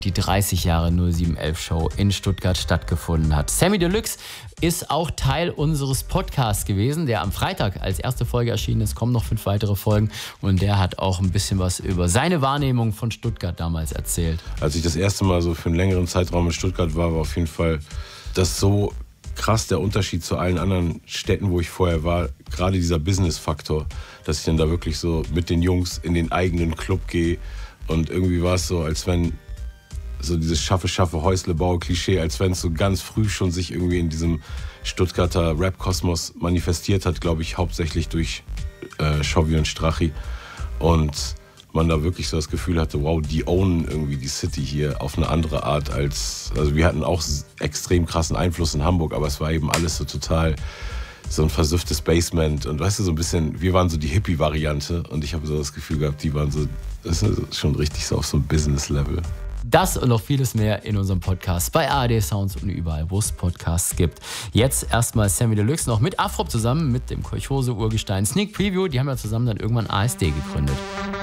die 30 Jahre 0711 Show in Stuttgart stattgefunden hat. Samy Deluxe ist auch Teil unseres Podcasts gewesen, der am Freitag als erste Folge erschienen ist. Kommen noch 5 weitere Folgen und der hat auch ein bisschen was über seine Wahrnehmung von Stuttgart damals erzählt. Als ich das erste Mal so für einen längeren Zeitraum in Stuttgart war auf jeden Fall das so krass der Unterschied zu allen anderen Städten, wo ich vorher war. Gerade dieser Business-Faktor, dass ich dann da wirklich so mit den Jungs in den eigenen Club gehe und irgendwie war es so, als wenn so dieses Schaffe, Häusle-Bau-Klischee, als wenn es so ganz früh schon sich irgendwie in diesem Stuttgarter Rap-Kosmos manifestiert hat, glaube ich, hauptsächlich durch Chovy und Strachi. Und man da wirklich so das Gefühl hatte, wow, die ownen irgendwie die City hier auf eine andere Art als, also wir hatten auch extrem krassen Einfluss in Hamburg, aber es war eben alles so total so ein versüfftes Basement und weißt du, so ein bisschen, wir waren so die Hippie-Variante und ich habe so das Gefühl gehabt, die waren so, das ist schon richtig so auf so einem Business-Level. Das und noch vieles mehr in unserem Podcast bei ARD Sounds und überall, wo es Podcasts gibt. Jetzt erstmal Samy Deluxe noch mit Afrop zusammen mit dem Kolchose-Urgestein Sneak Preview. Die haben ja zusammen dann irgendwann ASD gegründet.